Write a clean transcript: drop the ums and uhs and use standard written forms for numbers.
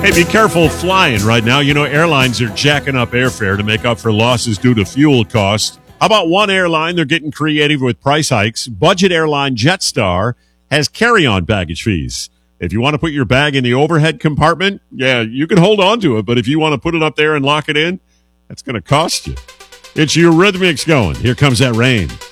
Hey, be careful flying right now. You know, airlines are jacking up airfare to make up for losses due to fuel costs. How about one airline? They're getting creative with price hikes. Budget airline Jetstar has carry-on baggage fees. If you want to put your bag in the overhead compartment, yeah, you can hold on to it. But if you want to put it up there and lock it in, that's going to cost you. It's Eurythmics going. Here comes that rain.